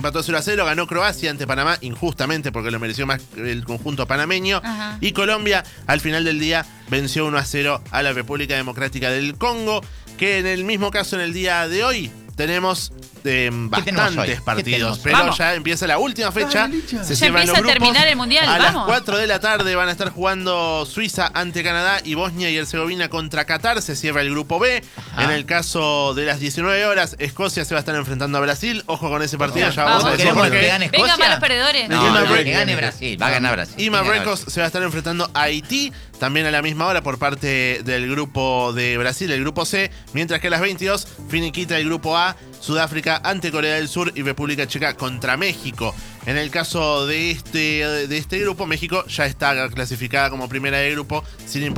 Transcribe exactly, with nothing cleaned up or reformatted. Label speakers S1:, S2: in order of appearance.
S1: empató cero a cero, ganó Croacia ante Panamá, injustamente porque lo mereció más el conjunto panameño.
S2: Ajá.
S1: Y Colombia, al final del día, venció uno a cero a la República Democrática del Congo, que en el mismo caso en el día de hoy tenemos eh, bastantes partidos, pero
S2: Vamos.
S1: ya empieza la última fecha.
S2: Ya
S1: Se cierran
S2: empieza
S1: los
S2: a terminar
S1: grupos.
S2: el Mundial,
S1: A
S2: vamos.
S1: las cuatro de la tarde van a estar jugando Suiza ante Canadá y Bosnia y Herzegovina contra Qatar. Se cierra el grupo B.
S3: Ajá.
S1: En el caso de las diecinueve horas, Escocia se va a estar enfrentando a Brasil. Ojo con ese partido, ya
S2: Vamos.
S1: vamos a decir
S3: ¿Queremos
S1: por
S3: que
S1: qué.
S3: gane Escocia?
S2: Venga, malos perdedores.
S3: No,
S1: Y
S3: no,
S1: Marruecos-
S3: que gane Brasil. Va a ganar Brasil.
S1: Y Marruecos se va a estar enfrentando a Haití, también a la misma hora por parte del grupo de Brasil, el grupo C, mientras que a las veintidós finiquita el grupo A, Sudáfrica ante Corea del Sur y República Checa contra México. En el caso de este, de este grupo, México ya está clasificada como primera de grupo sin importar